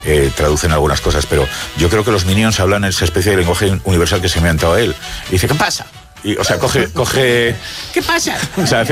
traducen algunas cosas, pero yo creo que los Minions hablan esa especie de lenguaje universal que se me ha inventado él. Y dice, ¿qué pasa? Y, o sea, coge ¿qué pasa? O sea,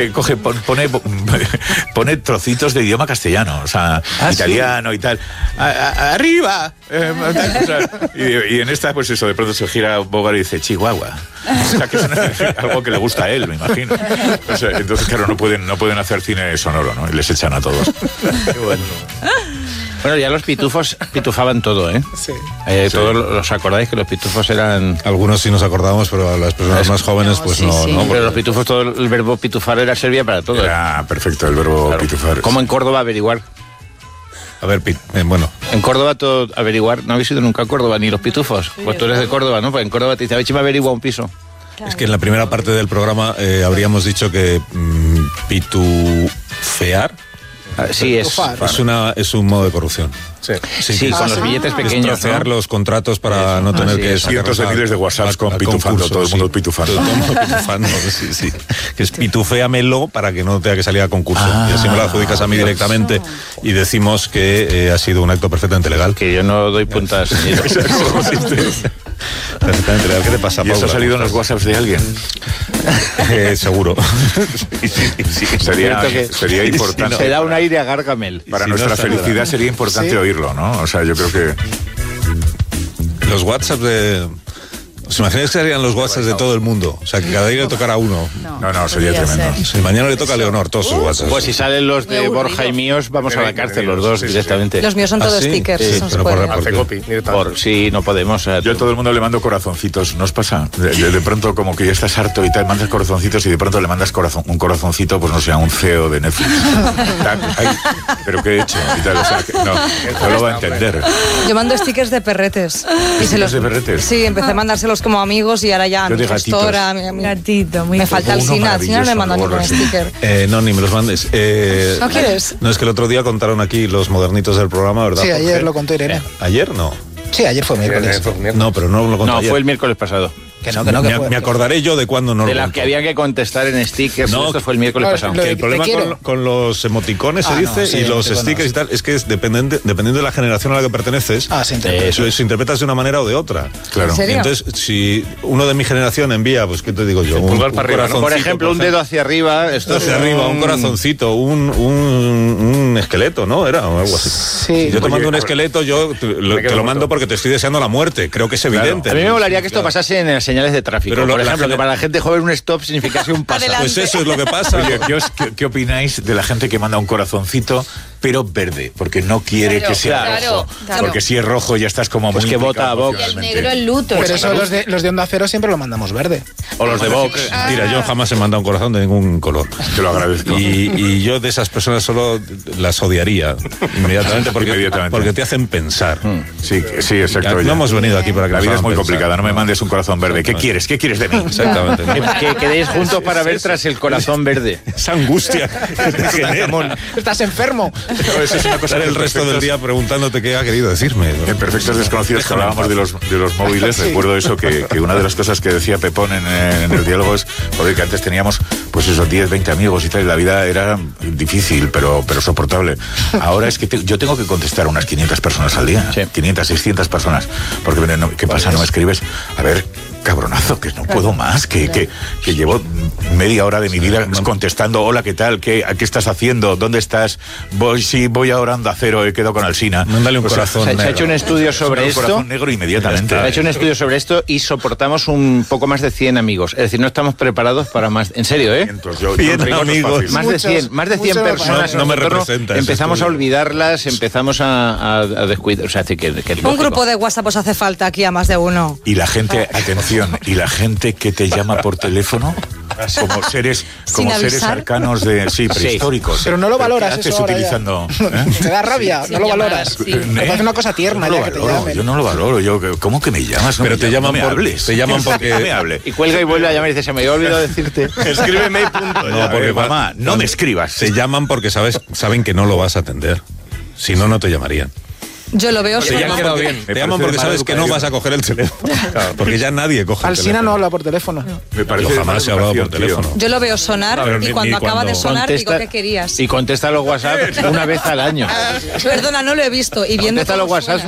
pone trocitos de idioma castellano, o sea, italiano, ¿sí? Y tal. ¡Arriba! O sea, y en esta, pues eso, de pronto se gira Bogart y dice, Chihuahua. O sea, que es algo que le gusta a él, me imagino. O sea, entonces, claro, no pueden hacer cine sonoro, ¿no? Y les echan a todos. Qué bueno. Bueno, ya los pitufos pitufaban todo, ¿eh? Sí. Todos los acordáis que los pitufos eran... Algunos sí nos acordamos, pero a las personas más jóvenes, pues no. Sí. Pero los pitufos, todo el verbo pitufar servía para todo. Era perfecto el verbo pitufar. ¿Cómo en Córdoba averiguar? A ver, bueno. En Córdoba todo averiguar, no habéis ido nunca a Córdoba, ni los pitufos. Pues tú eres de Córdoba, ¿no? Pues en Córdoba te dice, a ver si me averigua un piso. Claro. Es que en la primera parte del programa habríamos dicho que pitufear... Sí, es un modo de corrupción. Sí, con los billetes pequeños. Estrocear los contratos para no tener que sacar cientos de miles de WhatsApps con pitufando, todo el mundo pitufando. Todo el mundo pitufando, sí. Que es pituféamelo para que no tenga que salir a concurso. Y así me lo adjudicas a mí directamente y decimos que ha sido un acto perfectamente legal. Que yo no doy puntas. Perfectamente legal. ¿Qué te pasa, Paula? ¿Y eso ha salido en los WhatsApps de alguien? Seguro. Sí, sería importante. Se da un aire a Gargamel. Para nuestra felicidad sería importante oírlo, ¿no? O sea, yo creo que... Los WhatsApps de... ¿Os imagináis que serían los WhatsApps de todo el mundo? O sea, que cada día le tocara a uno. No, sería tremendo. Si mañana le toca a Leonor todos sus WhatsApps. Pues si salen los de Borja y míos, vamos a la cárcel los dos directamente. Los míos son todos stickers. Sí, pero sí, no podemos. Yo a todo el mundo le mando corazoncitos, ¿no os pasa? De pronto como que ya estás harto y tal, mandas corazoncitos y de pronto le mandas un corazoncito, pues no sé, a un CEO de Netflix. ¿Pero qué he hecho? Y tal, o sea, no lo va a entender. Yo mando stickers de perretes. ¿Stickers de perretes? Sí, empecé a mandárselos como amigos y ahora ya a mi gestora, gatito, muy me falta el Sina no me mandan ningún sticker. No, ni me los mandes. ¿No quieres? No, es que el otro día contaron aquí los modernitos del programa, ¿verdad? Sí, ayer lo contó Irene. ¿Ayer? No. Sí, ayer fue miércoles. No, pero no lo contó ayer. No, fue el miércoles pasado. Que no, me acordaré yo de cuándo no lo de las que había que contestar en stickers. No, esto fue el miércoles pasado. Que el problema con los emoticones se dice y los stickers y tal es que es dependiendo de la generación a la que perteneces, se interpretas de una manera o de otra. Claro. ¿En serio? Entonces, si uno de mi generación envía, pues qué te digo yo, un arriba, ¿no? Por ejemplo, un dedo hacia arriba, un corazoncito, un esqueleto, ¿no? Era o algo así. Sí. Yo te mando un esqueleto, yo te lo mando porque te estoy deseando la muerte. Creo que es evidente. A mí me molaría que esto pasase en las señales de tráfico. Pero por ejemplo, que para la gente joven un stop significase un paso. Pues eso es lo que pasa. Oye, ¿qué opináis de la gente que manda un corazoncito pero verde? Porque no quiere que sea rojo. Porque si es rojo ya estás como pues muy... que vota a Vox. El negro, el luto. Pero eso los de Onda Cero siempre lo mandamos verde. O los de Vox. Mira, yo jamás he mandado un corazón de ningún color. Te lo agradezco. Y yo de esas personas solo las odiaría inmediatamente porque te hacen pensar. Sí, exacto. No hemos venido aquí para que la vida es muy pensar. complicada. No me mandes un corazón verde. ¿Qué quieres? ¿Qué quieres de mí? Exactamente. Que quedéis juntos para ver tras el corazón verde. Esa angustia que te genera. Estás enfermo. Eso es una cosa el resto del día preguntándote qué ha querido decirme. En Perfectos Desconocidos, que hablábamos de los móviles, recuerdo eso, que una de las cosas que decía Pepón en el diálogo es, joder, que antes teníamos pues esos 10, 20 amigos y tal, y la vida era difícil, pero soportable. Ahora es que yo tengo que contestar a unas 500 personas al día, 500, 600 personas, porque ¿qué pasa? ¿No me escribes? A ver, cabronazo, que no puedo más, que llevo media hora de mi vida contestando, hola, ¿qué tal? ¿Qué estás haciendo? ¿Dónde estás? Voy ahora a Onda Cero, he quedado con Alsina. Mándale un corazón negro. Se ha hecho un estudio sobre esto. Un corazón negro inmediatamente. Se ha hecho un estudio sobre esto y soportamos un poco más de 100 amigos. Es decir, no estamos preparados para más. En serio, ¿eh? 100 amigos. Más de 100 personas. No me representa. Empezamos a olvidarlas, empezamos a descuidar. O sea, que un grupo de WhatsApp os hace falta aquí a más de uno. Y la gente, atención, y la gente que te llama por teléfono como seres arcanos prehistóricos. Pero no lo valoras. ¿Qué haces utilizando? Te da rabia, no lo valoras. Me parece una cosa tierna ya que te llamen. Yo no lo valoro. ¿Cómo que me llamas? Pero te llaman Te llaman porque me hable. Y cuelga y vuelve a llamar y dice, se me había olvidado decirte. Escríbeme y punto. No, porque mamá, no me escribas. Te llaman porque saben que no lo vas a atender. Si no, no te llamarían. Yo lo veo Te sonar. llaman te llaman porque sabes que no vas a coger el teléfono. Claro, porque ya nadie coge el teléfono. Alsina no habla por teléfono. Me parece Yo jamás he hablado por teléfono. Yo lo veo sonar y cuando acaba de sonar digo, ¿qué querías? Y contesta los WhatsApp una vez al año. Perdona, no lo he visto. Y viendo Contesta los WhatsApp